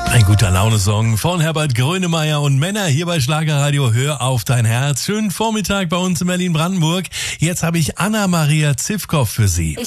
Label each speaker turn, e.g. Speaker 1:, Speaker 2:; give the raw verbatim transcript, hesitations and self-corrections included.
Speaker 1: Ein guter Laune-Song von Herbert Grönemeyer und Männer hier bei Schlagerradio. Hör auf dein Herz. Schönen Vormittag bei uns in Berlin-Brandenburg. Jetzt habe ich Anna-Maria Zivkow für Sie.
Speaker 2: Ich